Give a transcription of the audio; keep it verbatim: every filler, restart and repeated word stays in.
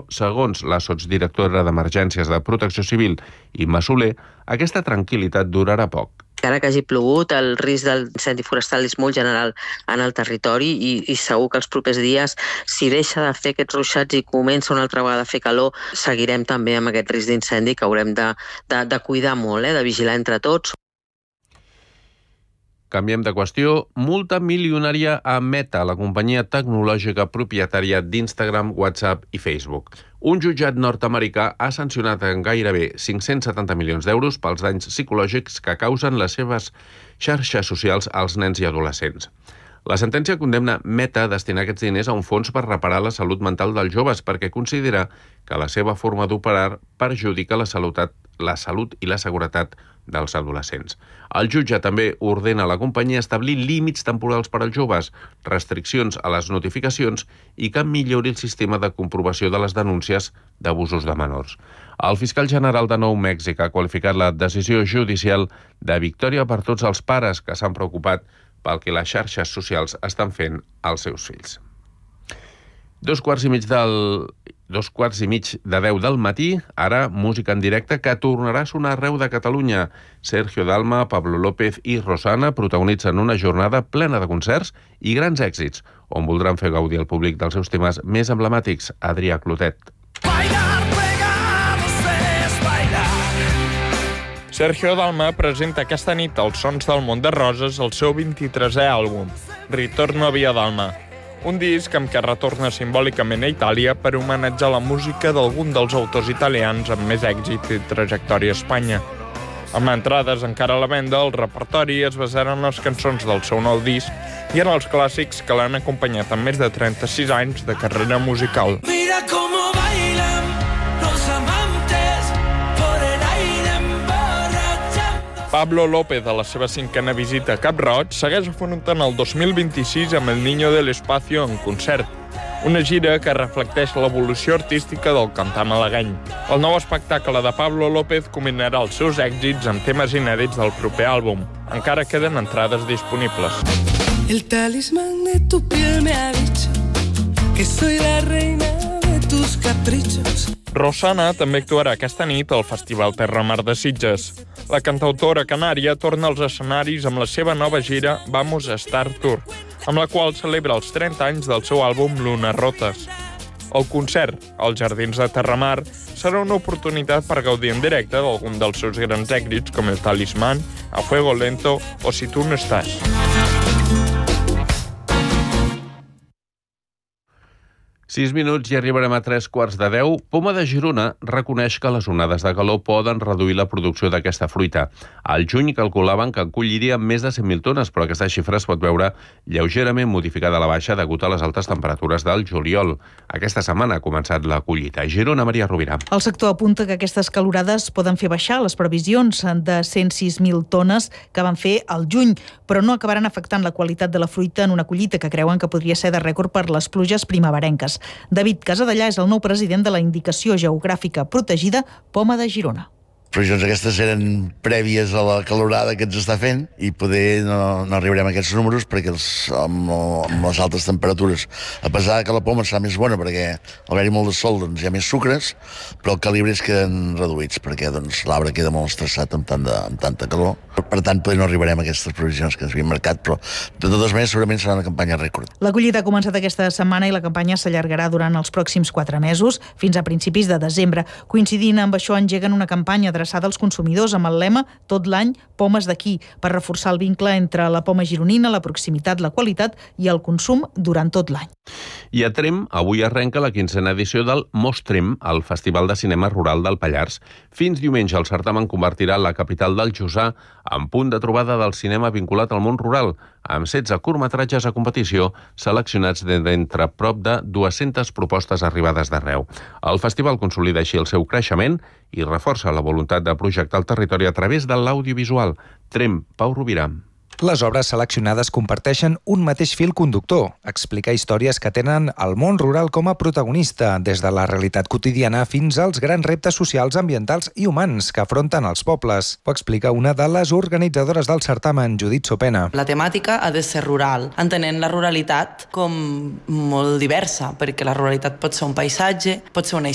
segons la sotsdirectora d'Emergències de Protecció Civil, Imma Soler, aquesta tranquil·litat durarà poc. Encara que hagi plogut, el risc d'incendi forestal és molt general en el territori i, i segur que els propers dies, si deixa de fer aquests ruixats i comença una altra vegada a fer calor, seguirem també amb aquest risc d'incendi que haurem de, de, de cuidar molt, eh, de vigilar entre tots. Canviem de qüestió. Multa milionària a Meta, la companyia tecnològica propietària d'Instagram, WhatsApp i Facebook. Un jutjat nord-americà ha sancionat en gairebé cinc-cents setanta milions d'euros pels danys psicològics que causen les seves xarxes socials als nens i adolescents. La sentència condemna Meta a destinar aquests diners a un fons per reparar la salut mental dels joves perquè considera que la seva forma d'operar perjudica la salut, la salut i la seguretat dels adolescents. El jutge també ordena a la companyia establir límits temporals per als joves, restriccions a les notificacions i que millori el sistema de comprovació de les denúncies d'abusos de menors. El fiscal general de Nou Mèxic ha qualificat la decisió judicial de victòria per tots els pares que s'han preocupat pel que les xarxes socials estan fent als seus fills. Dos quarts i mig del... Dos quarts i mig de deu del matí, ara música en directe que tornarà a sonar arreu de Catalunya. Sergio Dalma, Pablo López i Rosana protagonitzen una jornada plena de concerts i grans èxits, on voldran fer gaudir al públic dels seus temes més emblemàtics. Adrià Clotet. Sergio Dalma presenta aquesta nit als Sons del Mont de Roses el seu vint-i-tresè àlbum, Ritorno a Via Dalma. Un disc amb què retorna simbòlicament a Itàlia per homenatjar la música d'algun dels autors italians amb més èxit i trajectòria a Espanya. Amb entrades encara a la venda, el repertori es basarà en les cançons del seu nou disc i en els clàssics que l'han acompanyat en més de trenta-sis anys de carrera musical. Mira cómo bailan los amantes por el aire emborrachando. Pablo López, a la seva cinquena visita a Cap Roig, segueix afrontant el dos mil vint-i-sis amb El Niño del Espacio en concert. Una gira que reflecteix l'evolució artística del cantant malagueny. El nou espectacle de Pablo López combinarà els seus èxits amb temes inèdits del proper àlbum. Encara queden entrades disponibles. El talismán de tu piel me ha dicho que soy la reina de tus caprichos. Rosana també actuarà aquesta nit al Festival Terra Mar de Sitges. La cantautora canària torna als escenaris amb la seva nova gira Vamos a Star Tour, amb la qual celebra els trenta anys del seu àlbum Lunes Rotes. El concert, als Jardins de Terramar, serà una oportunitat per gaudir en directe d'algun dels seus grans èxits com El Talismán, A Fuego Lento o Si tu no estàs. Sis minuts i arribarem a tres quarts de deu. Poma de Girona reconeix que les onades de calor poden reduir la producció d'aquesta fruita. Al juny calculaven que colliria més de cent mil tones, però aquesta xifra es pot veure lleugerament modificada a la baixa degut a les altes temperatures del juliol. Aquesta setmana ha començat la collita. A Girona, Maria Rovira. El sector apunta que aquestes calorades poden fer baixar les previsions de cent sis mil tones que van fer al juny, però no acabaran afectant la qualitat de la fruita en una collita que creuen que podria ser de rècord per les pluges primeverenques. David Casadellà és el nou president de la Indicació Geogràfica Protegida Poma de Girona. Les previsions aquestes eren prèvies a la calorada que ens està fent i poder no, no arribarem a aquests números perquè els, amb, amb les altes temperatures, a pesar que la poma serà més bona perquè al haver-hi molt de sol doncs, hi ha més sucres, però els calibres queden reduïts perquè doncs, l'arbre queda molt estressat amb, tant de, amb tanta calor. Per tant, poder no arribarem a aquestes previsions que ens havien marcat, però de totes maneres segurament serà una campanya rècord. La collita ha començat aquesta setmana i la campanya s'allargarà durant els pròxims quatre mesos, fins a principis de desembre. Coincidint amb això, engeguen una campanya adreçada als consumidors amb el lema Tot l'any, pomes d'aquí, per reforçar el vincle entre la poma gironina, la proximitat, la qualitat i el consum durant tot l'any. I a Tremp, avui arrenca la quinzena edició del Mostrem, el Festival de Cinema Rural del Pallars. Fins diumenge el certamen convertirà la capital del Jussà en punt de trobada del cinema vinculat al món rural, amb setze curtmetratges a competició seleccionats d'entre prop de dues-centes propostes arribades d'arreu. El festival consolida així el seu creixement i reforça la voluntat de projectar el territori a través de l'audiovisual. Tremp, Pau Rovira. Les obres seleccionades comparteixen un mateix fil conductor, explicar històries que tenen el món rural com a protagonista, des de la realitat quotidiana fins als grans reptes socials, ambientals i humans que afronten els pobles. Ho explica una de les organitzadores del certamen, Judit Sopena. La temàtica ha de ser rural, entenent la ruralitat com molt diversa, perquè la ruralitat pot ser un paisatge, pot ser una